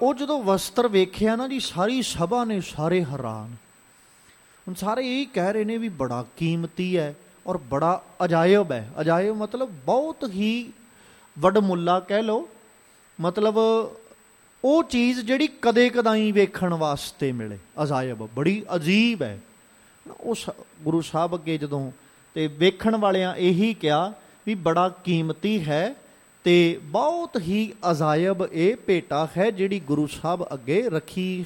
ਉਹ ਜਦੋਂ ਵਸਤਰ ਵੇਖਿਆ ਨਾ ਜੀ, ਸਾਰੀ ਸਭਾ ਨੇ ਸਾਰੇ ਹੈਰਾਨ। ਹੁਣ ਸਾਰੇ ਇਹੀ ਕਹਿ ਰਹੇ ਨੇ ਵੀ ਬੜਾ ਕੀਮਤੀ ਹੈ ਔਰ ਬੜਾ ਅਜਾਇਬ ਹੈ। ਅਜਾਇਬ ਮਤਲਬ ਬਹੁਤ ਹੀ ਵਡਮੁੱਲਾ ਕਹਿ ਲਓ, ਮਤਲਬ ਉਹ ਚੀਜ਼ ਜਿਹੜੀ ਕਦੇ ਕਦਾਈ ਵੇਖਣ ਵਾਸਤੇ ਮਿਲੇ। ਅਜਾਇਬ ਬੜੀ ਅਜੀਬ ਹੈ। ਉਸ ਗੁਰੂ ਸਾਹਿਬ ਅੱਗੇ ਜਦੋਂ ਤੇ ਵੇਖਣ ਵਾਲਿਆਂ ਇਹੀ ਕਿਹਾ ਵੀ ਬੜਾ ਕੀਮਤੀ ਹੈ ਤੇ ਬਹੁਤ ਹੀ ਅਜਾਇਬ ਇਹ ਭੇਟਾ ਹੈ ਜਿਹੜੀ ਗੁਰੂ ਸਾਹਿਬ ਅੱਗੇ ਰੱਖੀ